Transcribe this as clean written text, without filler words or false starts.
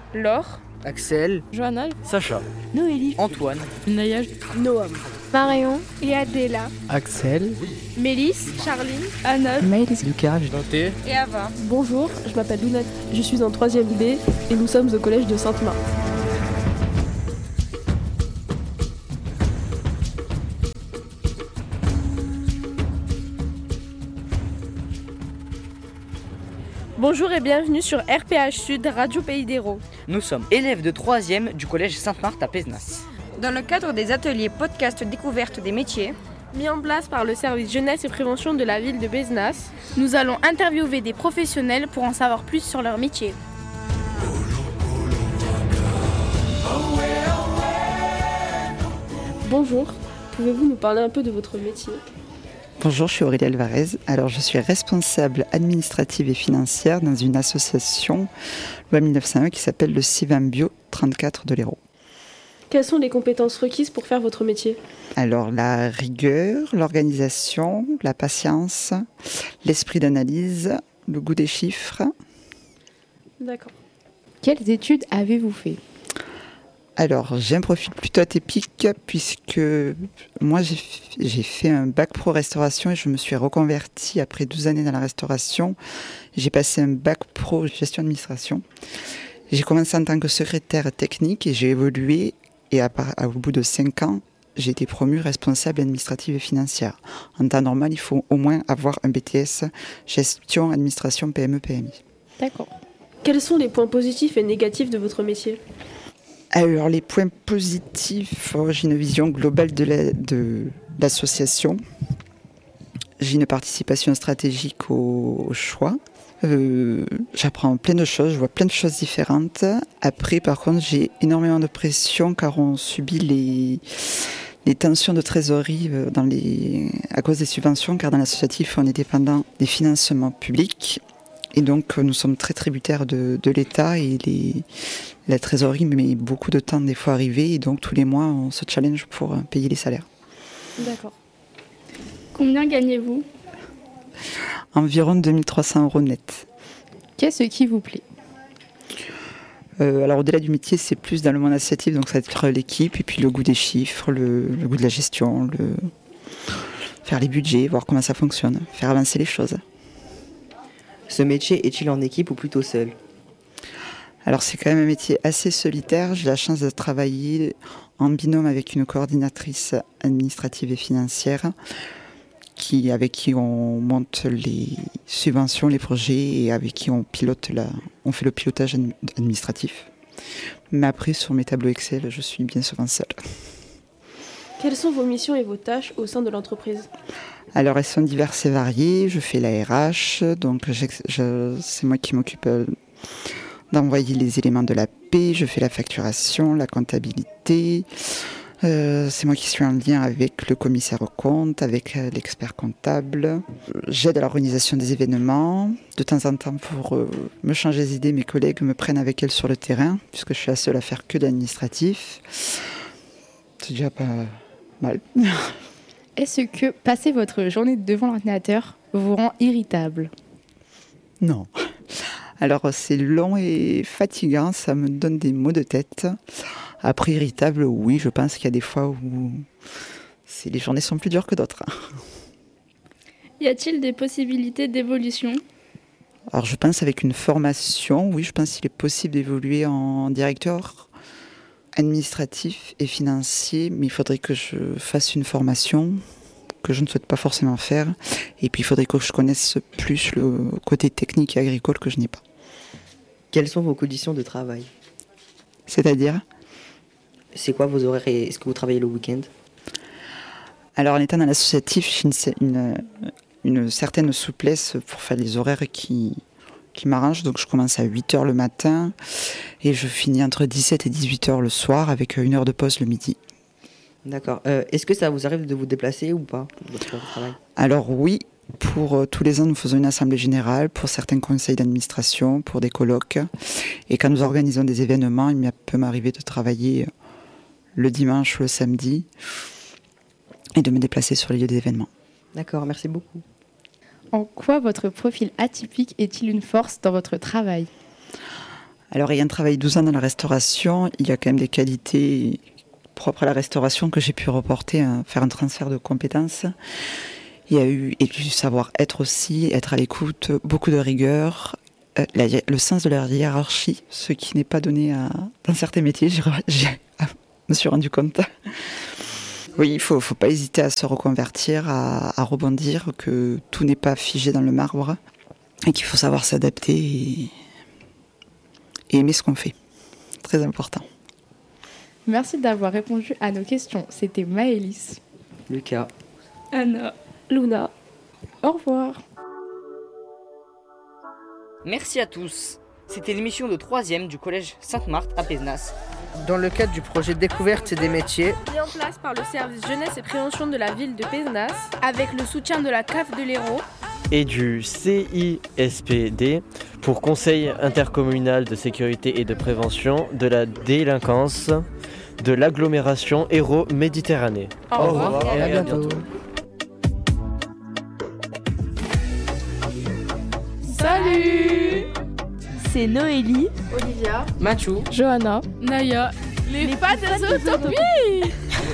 Laure, Axel, Johanna, Sacha, Noélie, Antoine, Naya, Noam, Marion et Adéla, Axel, Mélisse, Charline, Anna, Maëlys, Lucas, Dante et Ava. bonjour, je m'appelle Lunette, je suis en 3e B et nous sommes au collège de Sainte-Marthe. Bonjour et bienvenue sur RPH Sud, Radio Pays d'Hérault. Nous sommes élèves de 3e du collège Sainte-Marthe à Pézenas. Dans le cadre des ateliers podcast découverte des métiers, Mis en place par le service jeunesse et prévention de la ville de Pézenas, nous allons interviewer des professionnels pour en savoir plus sur leur métier. Bonjour, pouvez-vous nous parler un peu de votre métier ? Bonjour, je suis Aurélie Alvarez. Alors, je suis responsable administrative et financière dans une association loi 1901 qui s'appelle le CIVAM Bio 34 de l'Hérault. Quelles sont les compétences requises pour faire votre métier ? Alors, la rigueur, l'organisation, la patience, l'esprit d'analyse, le goût des chiffres. D'accord. Quelles études avez-vous fait ? Alors, j'ai un profil plutôt atypique puisque moi, j'ai fait un bac pro restauration et je me suis reconvertie après 12 années dans la restauration. J'ai passé un bac pro gestion administration. J'ai commencé en tant que secrétaire technique et j'ai évolué. Et au bout de 5 ans, j'ai été promue responsable administrative et financière. En temps normal, il faut au moins avoir un BTS gestion administration PME-PMI. D'accord. Quels sont les points positifs et négatifs de votre métier ? Alors, les points positifs, j'ai une vision globale de l'association. J'ai une participation stratégique au choix. J'apprends plein de choses, je vois plein de choses différentes. Après, par contre, j'ai énormément de pression car on subit les tensions de trésorerie à cause des subventions, car dans l'associatif, on est dépendant des financements publics. Et donc, nous sommes très tributaires de l'État et la trésorerie met beaucoup de temps des fois à arriver. Et donc, tous les mois, on se challenge pour payer les salaires. D'accord. Combien gagnez-vous ? Environ 2300 € net. Qu'est-ce qui vous plaît ? Alors, au-delà du métier, c'est plus dans le monde associatif. Donc, ça va être l'équipe et puis le goût des chiffres, le goût de la gestion, faire les budgets, voir comment ça fonctionne, faire avancer les choses. Ce métier est-il en équipe ou plutôt seul ? Alors c'est quand même un métier assez solitaire. J'ai la chance de travailler en binôme avec une coordinatrice administrative et financière avec qui on monte les subventions, les projets et avec qui on fait le pilotage administratif. Mais après, sur mes tableaux Excel, je suis bien souvent seule. Quelles sont vos missions et vos tâches au sein de l'entreprise ? Alors, elles sont diverses et variées. Je fais la RH, donc c'est moi qui m'occupe d'envoyer les éléments de la paie. Je fais la facturation, la comptabilité. C'est moi qui suis en lien avec le commissaire aux comptes, avec l'expert comptable. J'aide à l'organisation des événements. De temps en temps, pour me changer les idées, mes collègues me prennent avec elles sur le terrain, puisque je suis la seule à faire que de l'administratif. C'est déjà pas mal. Est-ce que passer votre journée devant l'ordinateur vous rend irritable ? Non. Alors, c'est long et fatigant, ça me donne des maux de tête. Après, irritable, oui, je pense qu'il y a des fois où les journées sont plus dures que d'autres. Y a-t-il des possibilités d'évolution ? Alors, je pense avec une formation, oui, je pense qu'il est possible d'évoluer en directeur administratif et financier, mais il faudrait que je fasse une formation que je ne souhaite pas forcément faire. Et puis, il faudrait que je connaisse plus le côté technique et agricole que je n'ai pas. Quelles sont vos conditions de travail ? C'est-à-dire ? C'est quoi vos horaires et est-ce que vous travaillez le week-end ? Alors, en étant dans l'associatif, j'ai une certaine souplesse pour faire les horaires qui m'arrangent. Donc, je commence à 8h le matin et je finis entre 17 et 18h le soir avec 1 heure de pause le midi. D'accord. Est-ce que ça vous arrive de vous déplacer ou pas, votre travail ? Alors oui, pour tous les ans, nous faisons une assemblée générale, pour certains conseils d'administration, pour des colloques. Et quand nous organisons des événements, il peut m'arriver de travailler le dimanche ou le samedi et de me déplacer sur les lieux d'événements. D'accord, merci beaucoup. En quoi votre profil atypique est-il une force dans votre travail ? Alors, ayant travaillé 12 ans dans la restauration, il y a quand même des qualités propres à la restauration que j'ai pu reporter, faire un transfert de compétences. Il y a eu et du savoir-être aussi, être à l'écoute, beaucoup de rigueur, le sens de la hiérarchie, ce qui n'est pas donné dans certains métiers, je me suis rendu compte. Oui, il ne faut pas hésiter à se reconvertir, à rebondir, que tout n'est pas figé dans le marbre et qu'il faut savoir s'adapter et aimer ce qu'on fait. Très important. Merci d'avoir répondu à nos questions. C'était Maëlys. Lucas. Anna, Luna. Au revoir. Merci à tous. C'était l'émission de 3e du collège Sainte-Marthe à Pézenas. Dans le cadre du projet Découverte des métiers, Mis en place par le service jeunesse et prévention de la ville de Pézenas, avec le soutien de la CAF de l'Hérault et du CISPD pour Conseil intercommunal de sécurité et de prévention de la délinquance de l'agglomération Hérault-Méditerranée. Au revoir Et à bientôt. Salut! C'est Noélie, Olivia, Mathieu, Johanna, Naya, les pas des utopies.